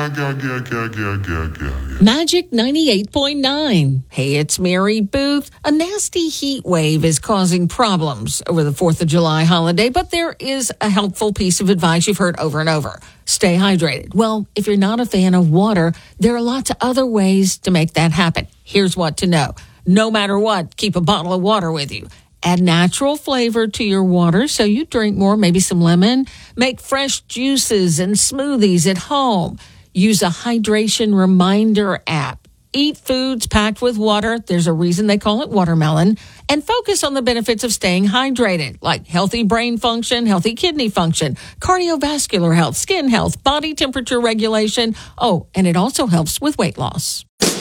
Magic 98.9. Hey, it's Mary Booth. A nasty heat wave is causing problems over the 4th of July holiday, but there is a helpful piece of advice you've heard over and over. Stay hydrated. Well, if you're not a fan of water, there are lots of other ways to make that happen. Here's what to know. No matter what, keep a bottle of water with you. Add natural flavor to your water so you drink more, maybe some lemon. Make fresh juices and smoothies at home. Use a hydration reminder app. Eat foods packed with water. There's a reason they call it watermelon. And focus on the benefits of staying hydrated, like healthy brain function, healthy kidney function, cardiovascular health, skin health, body temperature regulation. Oh, and it also helps with weight loss.